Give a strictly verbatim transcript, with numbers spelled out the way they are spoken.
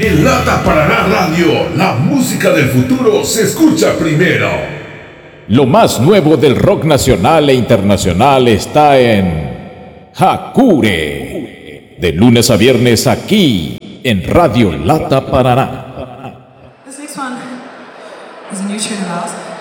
En Lata Paraná Radio, la música del futuro se escucha primero. Lo más nuevo del rock nacional e internacional está en Hakure. De lunes a viernes aquí en Radio Lata Paraná. This next one is a new tune of ours.